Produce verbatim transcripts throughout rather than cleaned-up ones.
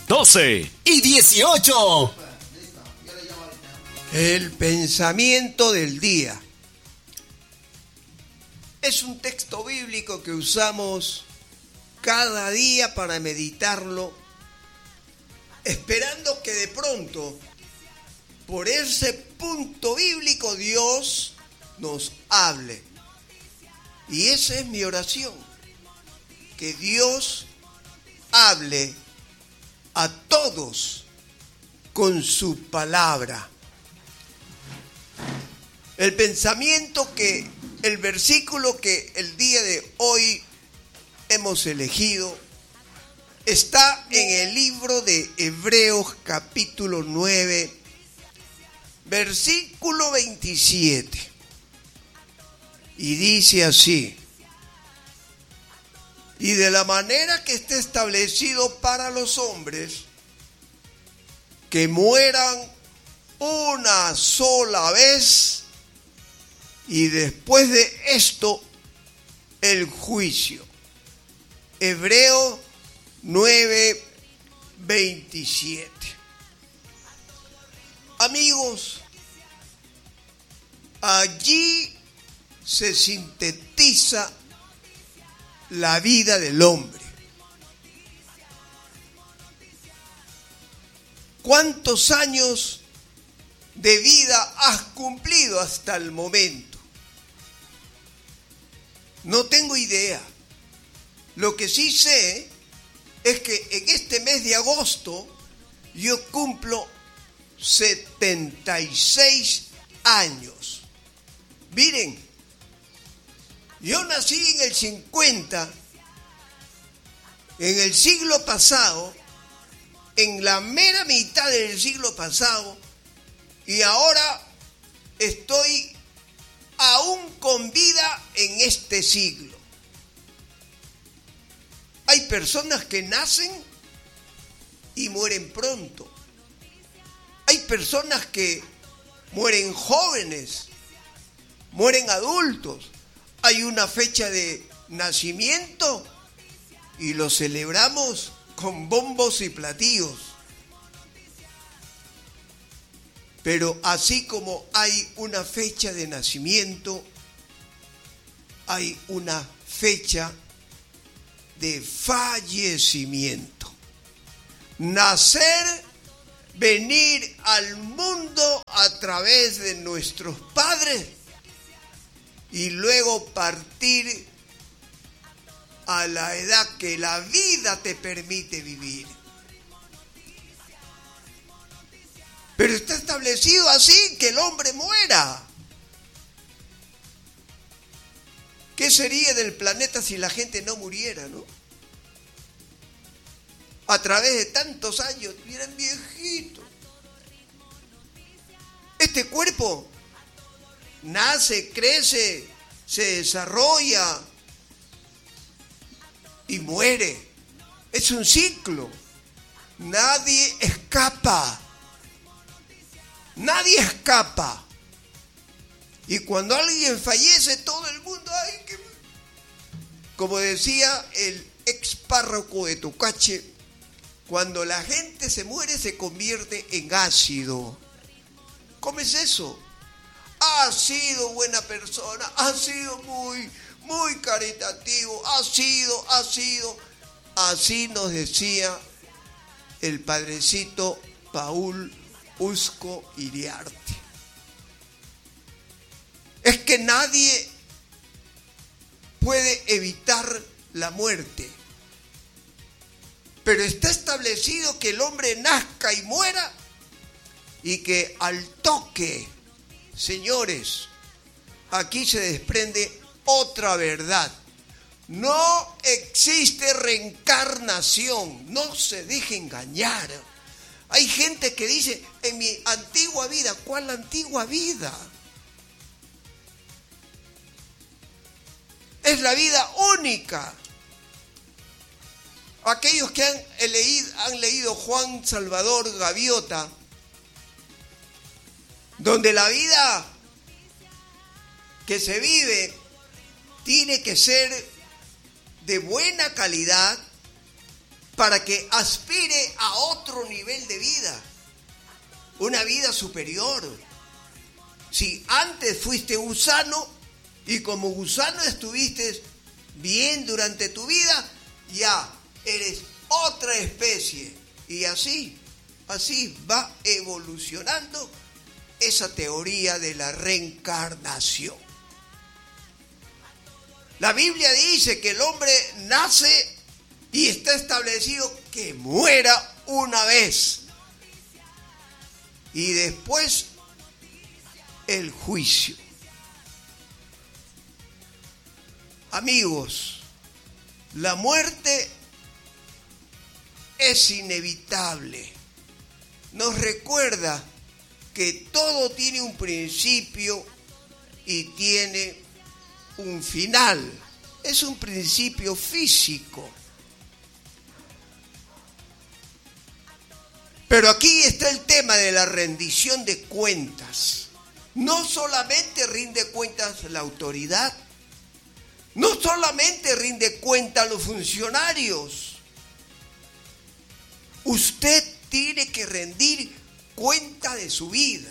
doce y dieciocho. El pensamiento del día. Es un texto bíblico que usamos cada día para meditarlo, esperando que de pronto, por ese punto bíblico, Dios nos hable. Y esa es mi oración, que Dios hable a todos con su palabra. El pensamiento que, el versículo que el día de hoy hemos elegido está en el libro de Hebreos capítulo nueve, versículo veintisiete. Y dice así: y de la manera que esté establecido para los hombres que mueran una sola vez, y después de esto el juicio. Hebreos nueve, veintisiete. Amigos, allí se sintetiza la vida del hombre. ¿Cuántos años de vida has cumplido hasta el momento? No tengo idea. Lo que sí sé es que en este mes de agosto yo cumplo setenta y seis años. Miren, yo nací en el cincuenta, en el siglo pasado, en la mera mitad del siglo pasado, y ahora estoy aún con vida en este siglo. Hay personas que nacen y mueren pronto. Hay personas que mueren jóvenes, mueren adultos. Hay una fecha de nacimiento y lo celebramos con bombos y platillos. Pero así como hay una fecha de nacimiento, hay una fecha de fallecimiento. Nacer, venir al mundo a través de nuestros padres y luego partir a la edad que la vida te permite vivir. Pero está establecido así, que el hombre muera. ¿Qué sería del planeta si la gente no muriera, no? A través de tantos años, miren viejitos. Este cuerpo nace, crece, se desarrolla y muere. Es un ciclo. Nadie escapa. Nadie escapa. Y cuando alguien fallece, todo el mundo, ay, que... como decía el ex párroco de Tocache, cuando la gente se muere se convierte en ácido. ¿Cómo es eso? Ha sido buena persona, ha sido muy, muy caritativo, ha sido, ha sido. Así nos decía el padrecito Paul Usco Iriarte. Es que nadie puede evitar la muerte, pero está establecido que el hombre nazca y muera, y que al toque, señores, aquí se desprende otra verdad. No existe reencarnación, no se deje engañar. Hay gente que dice, en mi antigua vida, ¿cuál antigua vida? Es la vida única. Aquellos que han leído, han leído Juan Salvador Gaviota, donde la vida que se vive tiene que ser de buena calidad, para que aspire a otro nivel de vida, una vida superior. Si antes fuiste gusano y como gusano estuviste bien durante tu vida, ya eres otra especie. Y así, así va evolucionando esa teoría de la reencarnación. La Biblia dice que el hombre nace y está establecido que muera una vez. Y después el juicio. Amigos, la muerte es inevitable. Nos recuerda que todo tiene un principio y tiene un final. Es un principio físico. Pero aquí está el tema de la rendición de cuentas. No solamente rinde cuentas la autoridad, no solamente rinde cuentas los funcionarios. Usted tiene que rendir cuenta de su vida.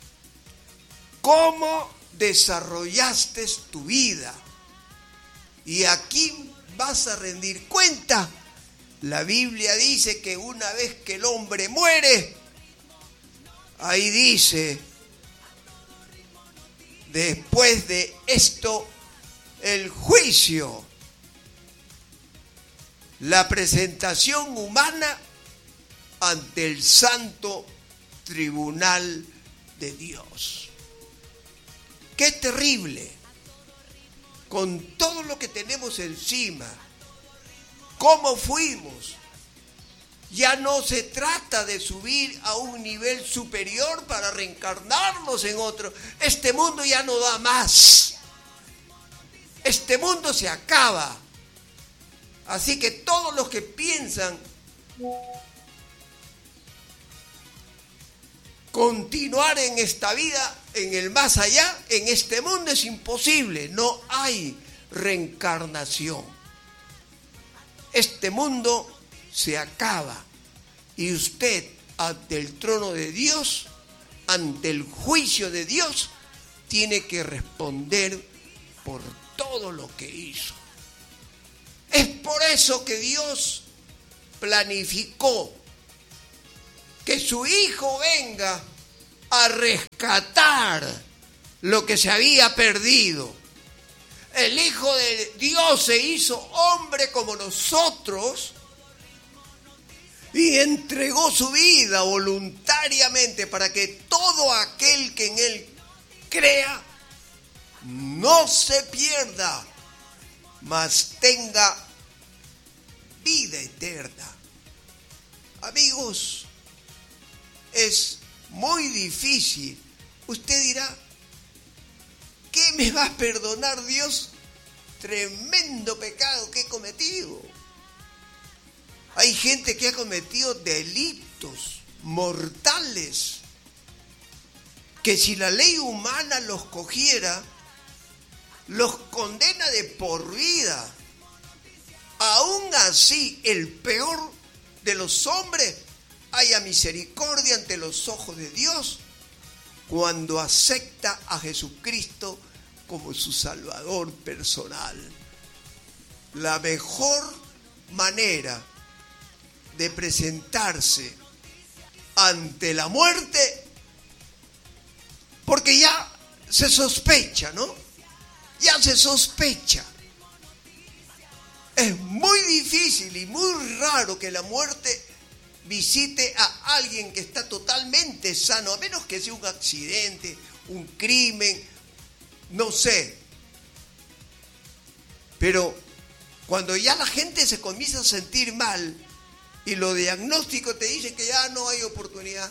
¿Cómo desarrollaste tu vida? ¿Y a quién vas a rendir cuenta? La Biblia dice que una vez que el hombre muere, ahí dice, después de esto, el juicio, la presentación humana ante el santo tribunal de Dios. ¡Qué terrible! Con todo lo que tenemos encima, ¿cómo fuimos? Ya no se trata de subir a un nivel superior para reencarnarnos en otro. Este mundo ya no da más. Este mundo se acaba. Así que todos los que piensan continuar en esta vida, en el más allá, en este mundo es imposible. No hay reencarnación. Este mundo se acaba y usted ante el trono de Dios, ante el juicio de Dios, tiene que responder por todo lo que hizo. Es por eso que Dios planificó que su Hijo venga a rescatar lo que se había perdido. El Hijo de Dios se hizo hombre como nosotros y entregó su vida voluntariamente para que todo aquel que en Él crea no se pierda, mas tenga vida eterna. Amigos, es muy difícil. Usted dirá, ¿qué me va a perdonar Dios? Tremendo pecado que he cometido. Hay gente que ha cometido delitos mortales que si la ley humana los cogiera, los condena de por vida. Aún así, el peor de los hombres haya misericordia ante los ojos de Dios cuando acepta a Jesucristo como su Salvador personal. La mejor manera de presentarse ante la muerte, porque ya se sospecha, ¿no? Ya se sospecha. Es muy difícil y muy raro que la muerte visite a alguien que está totalmente sano, a menos que sea un accidente, un crimen, no sé. Pero cuando ya la gente se comienza a sentir mal y los diagnósticos te dicen que ya no hay oportunidad,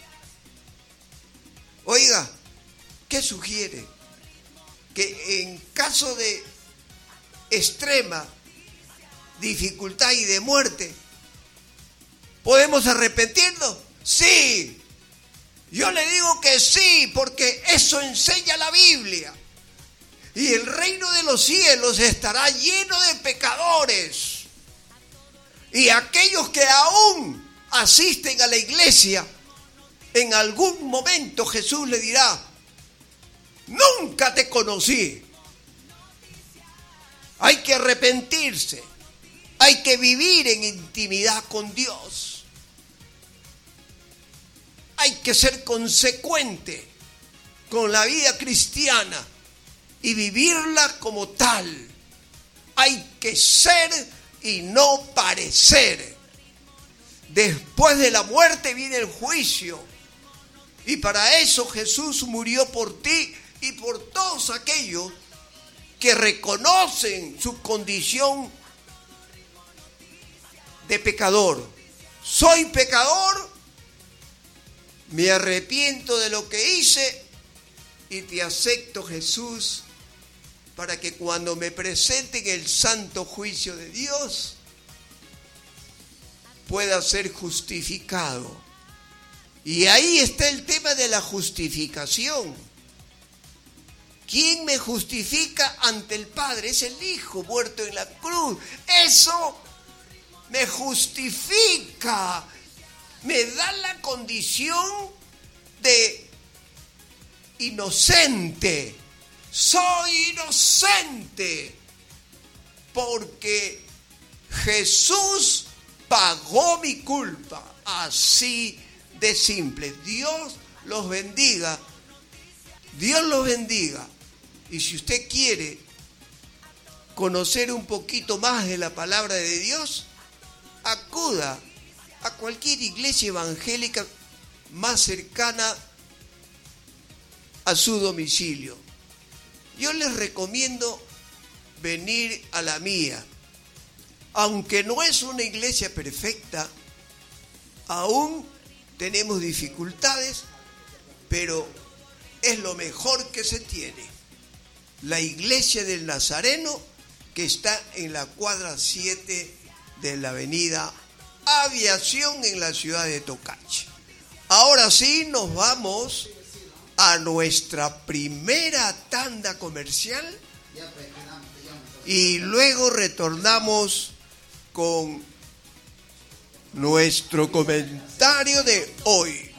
oiga, ¿qué sugiere? Que en caso de extrema dificultad y de muerte, ¿podemos arrepentirnos? Sí. Yo le digo que sí, porque eso enseña la Biblia. Y el reino de los cielos estará lleno de pecadores. Y aquellos que aún asisten a la iglesia, en algún momento Jesús le dirá: nunca te conocí. Hay que arrepentirse, hay que vivir en intimidad con Dios, hay que ser consecuente con la vida cristiana y vivirla como tal. Hay que ser y no parecer. Después de la muerte viene el juicio. Y para eso Jesús murió por ti y por todos aquellos que reconocen su condición de pecador. Soy pecador, me arrepiento de lo que hice y te acepto, Jesús, para que cuando me presenten el santo juicio de Dios pueda ser justificado. Y ahí está el tema de la justificación. ¿Quién me justifica ante el Padre? Es el Hijo muerto en la cruz. Eso me justifica, me da la condición de inocente. Soy inocente porque Jesús pagó mi culpa. Así de simple. Dios los bendiga. Dios los bendiga. Y si usted quiere conocer un poquito más de la palabra de Dios, acuda a cualquier iglesia evangélica más cercana a su domicilio. Yo les recomiendo venir a la mía. Aunque no es una iglesia perfecta, aún tenemos dificultades, pero es lo mejor que se tiene. La iglesia del Nazareno, que está en la cuadra siete de la avenida Aviación en la ciudad de Tocache. Ahora sí nos vamos a nuestra primera tanda comercial y luego retornamos con nuestro comentario de hoy.